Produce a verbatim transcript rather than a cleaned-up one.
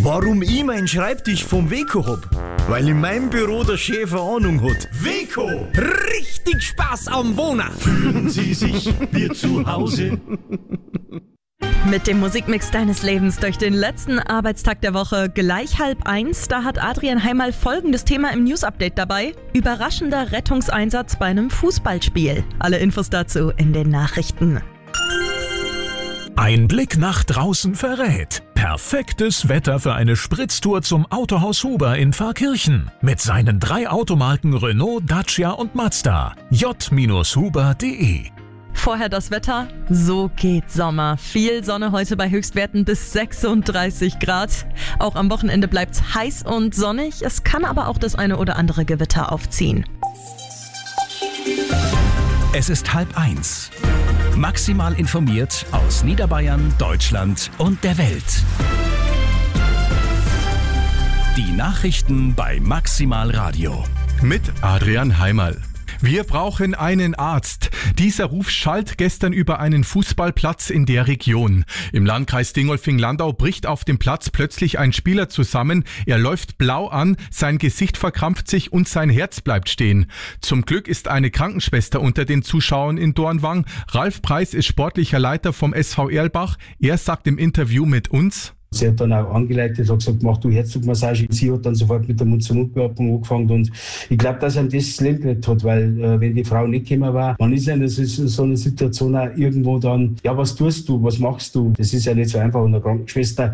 Warum ich meinen Schreibtisch vom Weco hab? Weil in meinem Büro der Chef eine Ahnung hat. Weco! Richtig Spaß am Wohnen! Fühlen Sie sich wie zu Hause? Mit dem Musikmix deines Lebens durch den letzten Arbeitstag der Woche gleich halb eins. Da hat Adrian Heimal folgendes Thema im News-Update dabei. Überraschender Rettungseinsatz bei einem Fußballspiel. Alle Infos dazu in den Nachrichten. Ein Blick nach draußen verrät. Perfektes Wetter für eine Spritztour zum Autohaus Huber in Pfarrkirchen. Mit seinen drei Automarken Renault, Dacia und Mazda. j Huber punkt de. Vorher das Wetter. So geht Sommer. Viel Sonne heute bei Höchstwerten bis sechsunddreißig Grad. Auch am Wochenende bleibt's heiß und sonnig. Es kann aber auch das eine oder andere Gewitter aufziehen. Es ist halb eins. Maximal informiert aus Niederbayern, Deutschland und der Welt. Die Nachrichten bei Maximal Radio. Mit Adrian Heimal. Wir brauchen einen Arzt. Dieser Ruf schallt gestern über einen Fußballplatz in der Region. Im Landkreis Dingolfing-Landau bricht auf dem Platz plötzlich ein Spieler zusammen. Er läuft blau an, sein Gesicht verkrampft sich und sein Herz bleibt stehen. Zum Glück ist eine Krankenschwester unter den Zuschauern in Dornwang. Ralf Preis ist sportlicher Leiter vom S V Erlbach. Er sagt im Interview mit uns: Sie hat dann auch angeleitet, hat gesagt, mach du Herzdruckmassage. Sie hat dann sofort mit der Mund-zu-Mund-Beatmung angefangen und ich glaube, dass einem das Leben gerettet hat, weil äh, wenn die Frau nicht gekommen war, man ist ja in so einer Situation auch irgendwo dann, ja, was tust du, was machst du? Das ist ja nicht so einfach. Und eine Krankenschwester